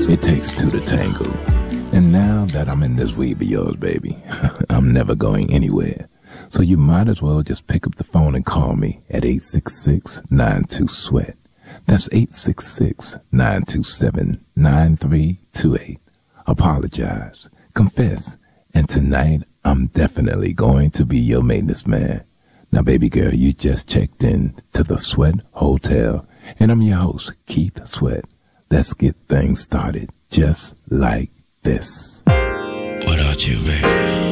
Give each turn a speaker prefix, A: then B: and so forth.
A: It takes two to tango. And now that I'm in this weave of yours, baby, I'm never going anywhere. So you might as well just pick up the phone and call me at 866-92-SWEAT. That's 866-927-9328. Apologize, confess, and tonight I'm definitely going to be your maintenance man. Now, baby girl, you just checked in to the Sweat Hotel, and I'm your host, Keith Sweat. Let's get things started just like this.
B: Without you, baby.